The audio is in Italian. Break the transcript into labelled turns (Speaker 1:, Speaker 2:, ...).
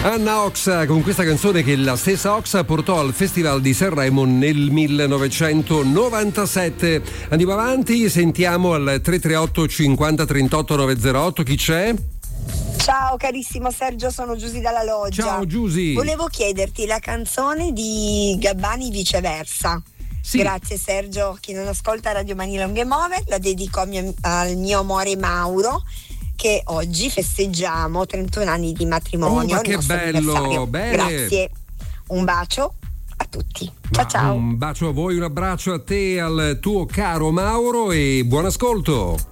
Speaker 1: Anna Oxa con questa canzone che la stessa Oxa portò al Festival di Sanremo nel 1997. Andiamo avanti, sentiamo al 338 50 38 908 chi c'è?
Speaker 2: Ciao carissimo Sergio, sono Giusy dalla Loggia.
Speaker 1: Ciao Giusy.
Speaker 2: Volevo chiederti la canzone di Gabbani Viceversa.
Speaker 1: Sì.
Speaker 2: Grazie Sergio, chi non ascolta Radio Mani Longhe Move la dedico al mio amore Mauro, che oggi festeggiamo 31 anni di matrimonio.
Speaker 1: Ma che bello, bene.
Speaker 2: Grazie, un bacio a tutti. Ciao ciao.
Speaker 1: Un bacio a voi, un abbraccio a te, al tuo caro Mauro e buon ascolto.